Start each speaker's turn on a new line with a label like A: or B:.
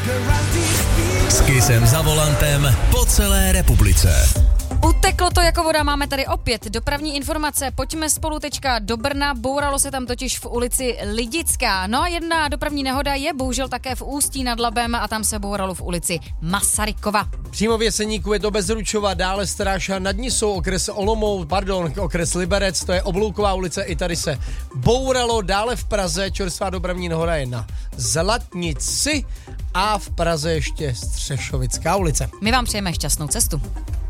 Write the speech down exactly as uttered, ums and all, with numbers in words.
A: S Kissem za volantem po celé republice.
B: Uteklo to jako voda, máme tady opět dopravní informace. Pojďme spolu teďka do Brna, bouralo se tam totiž v ulici Lidická. No a jedna dopravní nehoda je bohužel také v Ústí nad Labem a tam se bouralo v ulici Masarykova.
C: Přímo v Jeseníku je to Bezručova, dále Stráž nad Nisou, okres Olomouc, pardon, okres Liberec, to je Oblouková ulice, i tady se bouralo, dále v Praze čerstvá dopravní nehoda je na Zlatnici a v Praze ještě Střešovická ulice.
B: My vám přejeme šťastnou cestu.